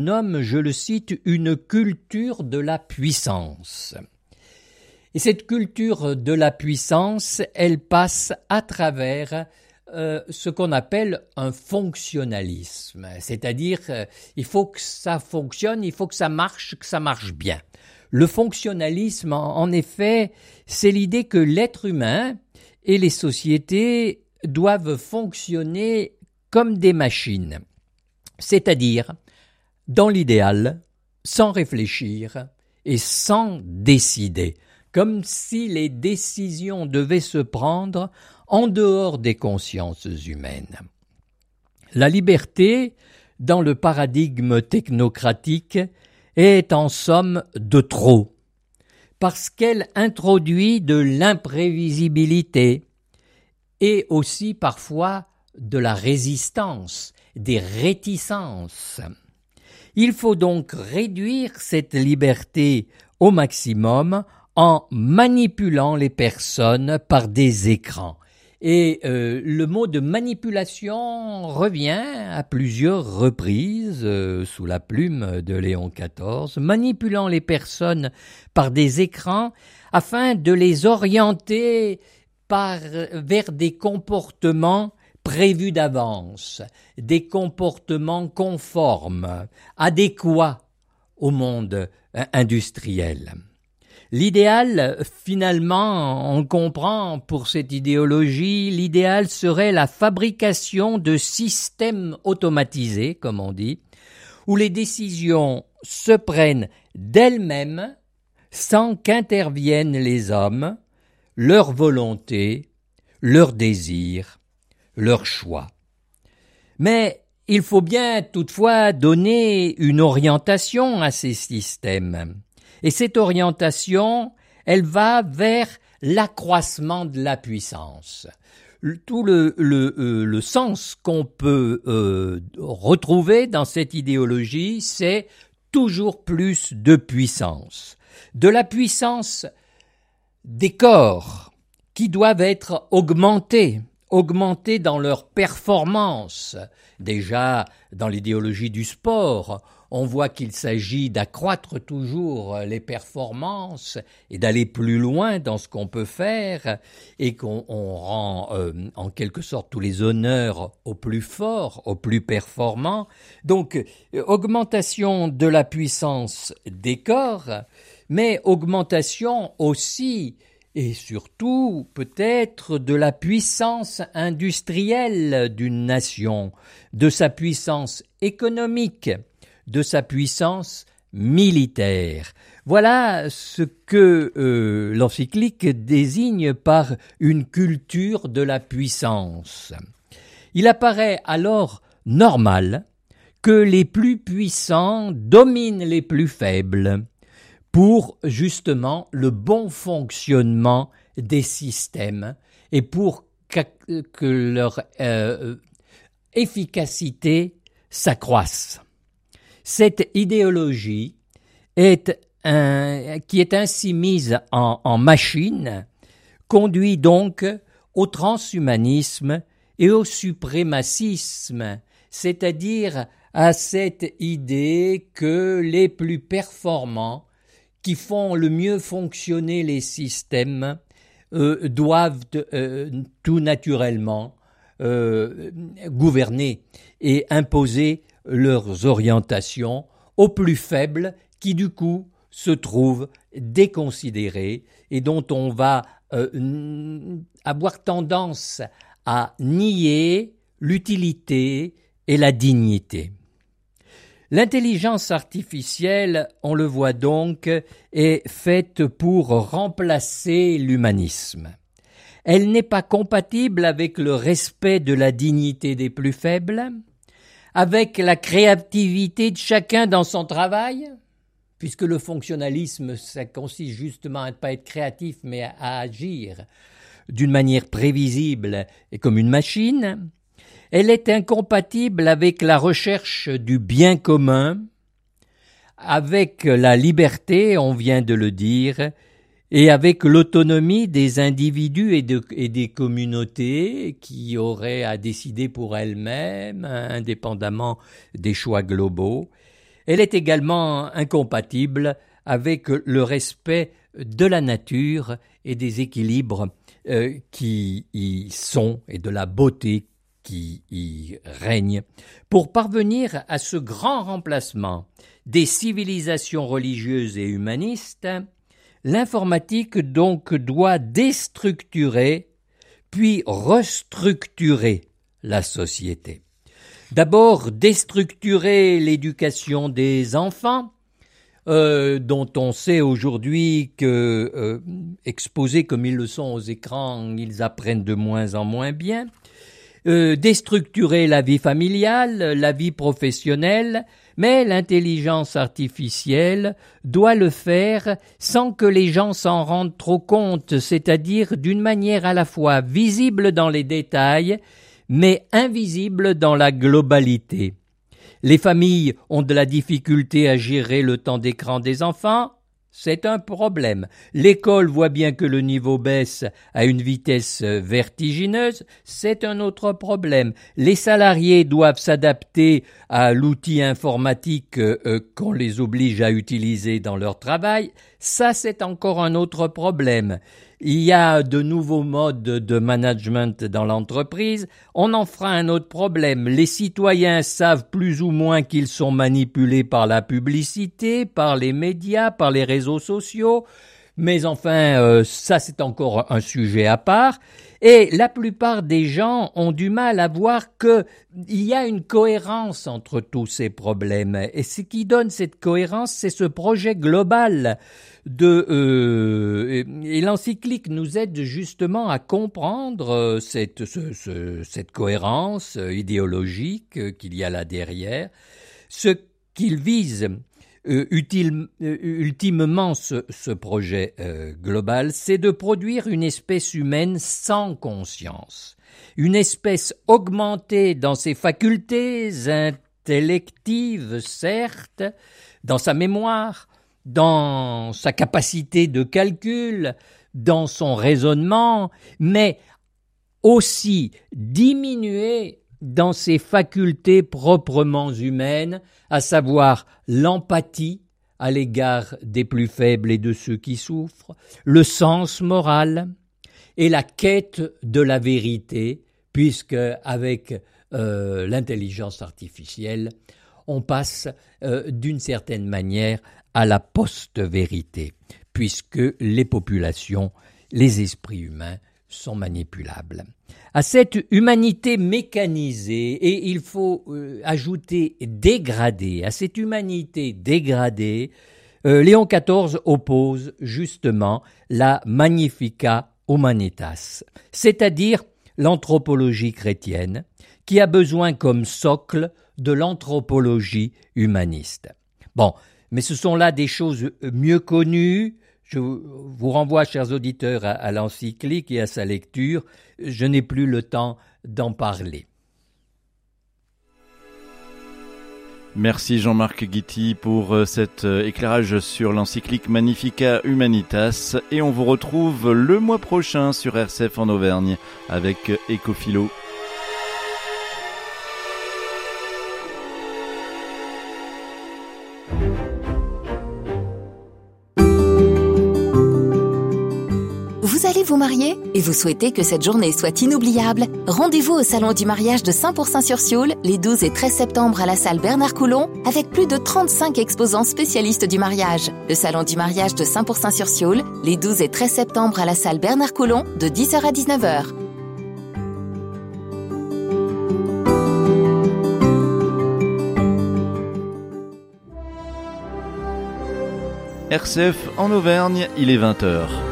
nomme, je le cite, une culture de la puissance. Et cette culture de la puissance, elle passe à travers ce qu'on appelle un fonctionnalisme. C'est-à-dire, il faut que ça fonctionne, il faut que ça marche bien. Le fonctionnalisme, en effet, c'est l'idée que l'être humain et les sociétés doivent fonctionner comme des machines. C'est-à-dire, dans l'idéal, sans réfléchir et sans décider, comme si les décisions devaient se prendre en dehors des consciences humaines. La liberté, dans le paradigme technocratique, est en somme de trop, parce qu'elle introduit de l'imprévisibilité et aussi parfois de la résistance, des réticences. Il faut donc réduire cette liberté au maximum en manipulant les personnes par des écrans. Et le mot de manipulation revient à plusieurs reprises sous la plume de Léon XIV, manipulant les personnes par des écrans afin de les orienter vers des comportements prévus d'avance, des comportements conformes, adéquats au monde industriel. L'idéal, finalement, on comprend pour cette idéologie, l'idéal serait la fabrication de systèmes automatisés, comme on dit, où les décisions se prennent d'elles-mêmes sans qu'interviennent les hommes, leur volonté, leurs désirs, leurs choix. Mais il faut bien toutefois donner une orientation à ces systèmes. Et cette orientation, elle va vers l'accroissement de la puissance. Tout le sens qu'on peut retrouver dans cette idéologie, c'est toujours plus de puissance. De la puissance des corps qui doivent être augmentés dans leur performance. Déjà, dans l'idéologie du sport, on voit qu'il s'agit d'accroître toujours les performances et d'aller plus loin dans ce qu'on peut faire et qu'on rend en quelque sorte tous les honneurs aux plus forts, aux plus performants. Donc, augmentation de la puissance des corps, mais augmentation aussi et surtout peut-être de la puissance industrielle d'une nation, de sa puissance économique, de sa puissance militaire. Voilà ce que l'encyclique désigne par une culture de la puissance. Il apparaît alors normal que les plus puissants dominent les plus faibles pour justement le bon fonctionnement des systèmes et pour que leur efficacité s'accroisse. Cette idéologie qui est ainsi mise en machine conduit donc au transhumanisme et au suprémacisme, c'est-à-dire à cette idée que les plus performants qui font le mieux fonctionner les systèmes doivent tout naturellement gouverner et imposer leurs orientations aux plus faibles qui du coup se trouvent déconsidérés et dont on va avoir tendance à nier l'utilité et la dignité. L'intelligence artificielle, on le voit donc, est faite pour remplacer l'humanisme. Elle n'est pas compatible avec le respect de la dignité des plus faibles, avec la créativité de chacun dans son travail, puisque le fonctionnalisme, ça consiste justement à ne pas être créatif, mais à agir d'une manière prévisible et comme une machine. Elle est incompatible avec la recherche du bien commun, avec la liberté, on vient de le dire, et avec l'autonomie des individus et des communautés qui auraient à décider pour elles-mêmes, indépendamment des choix globaux. Elle est également incompatible avec le respect de la nature et des équilibres qui y sont et de la beauté qui y règne. Pour parvenir à ce grand remplacement des civilisations religieuses et humanistes, l'informatique donc doit déstructurer puis restructurer la société. D'abord, déstructurer l'éducation des enfants, dont on sait aujourd'hui que, exposés comme ils le sont aux écrans, ils apprennent de moins en moins bien. Déstructurer la vie familiale, la vie professionnelle, mais l'intelligence artificielle doit le faire sans que les gens s'en rendent trop compte, c'est-à-dire d'une manière à la fois visible dans les détails, mais invisible dans la globalité. Les familles ont de la difficulté à gérer le temps d'écran des enfants, c'est un problème. L'école voit bien que le niveau baisse à une vitesse vertigineuse, c'est un autre problème. Les salariés doivent s'adapter à l'outil informatique qu'on les oblige à utiliser dans leur travail, ça c'est encore un autre problème. Il y a de nouveaux modes de management dans l'entreprise, on en fera un autre problème. Les citoyens savent plus ou moins qu'ils sont manipulés par la publicité, par les médias, par les réseaux sociaux, mais enfin, ça c'est encore un sujet à part. Et la plupart des gens ont du mal à voir qu'il y a une cohérence entre tous ces problèmes. Et ce qui donne cette cohérence, c'est ce projet global et l'encyclique nous aide justement à comprendre cette cohérence idéologique qu'il y a là derrière. Ce qu'il vise ultimement ce projet global, c'est de produire une espèce humaine sans conscience, une espèce augmentée dans ses facultés intellectives, certes, dans sa mémoire, dans sa capacité de calcul, dans son raisonnement, mais aussi diminuée dans ses facultés proprement humaines, à savoir l'empathie à l'égard des plus faibles et de ceux qui souffrent, le sens moral et la quête de la vérité, puisque avec l'intelligence artificielle, on passe d'une certaine manière à la post-vérité, puisque les populations, les esprits humains sont manipulables. À cette humanité mécanisée, et il faut ajouter dégradée, à cette humanité dégradée, Léon XIV oppose justement la Magnificat Humanitas, c'est-à-dire l'anthropologie chrétienne, qui a besoin comme socle de l'anthropologie humaniste. Bon, mais ce sont là des choses mieux connues. Je vous renvoie, chers auditeurs, à l'encyclique et à sa lecture. Je n'ai plus le temps d'en parler. Merci Jean-Marc Guity pour cet éclairage sur l'encyclique Magnificat Humanitas. Et on vous retrouve le mois prochain sur RCF en Auvergne avec Écophilo. Vous allez vous marier et vous souhaitez que cette journée soit inoubliable? Rendez-vous au Salon du mariage de Saint-Pourçain-sur-Sioule les 12 et 13 septembre à la salle Bernard Coulon avec plus de 35 exposants spécialistes du mariage. Le Salon du mariage de Saint-Pourçain-sur-Sioule les 12 et 13 septembre à la salle Bernard Coulon de 10h à 19h. RCF en Auvergne, il est 20h.